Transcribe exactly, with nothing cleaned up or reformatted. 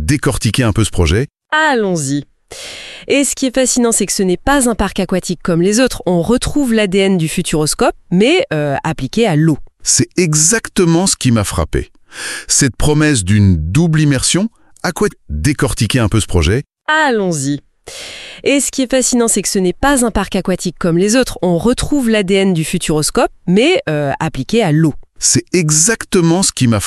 décortiquer un peu ce projet? Allons-y. Et ce qui est fascinant, c'est que ce n'est pas un parc aquatique comme les autres. On retrouve l'A D N du Futuroscope, mais euh, appliqué à l'eau. C'est exactement ce qui m'a frappé. Cette promesse d'une double immersion, à quoi décortiquer un peu ce projet? Allons-y. Et ce qui est fascinant, c'est que ce n'est pas un parc aquatique comme les autres. On retrouve l'A D N du Futuroscope, mais euh, appliqué à l'eau. C'est exactement ce qui m'a frappé.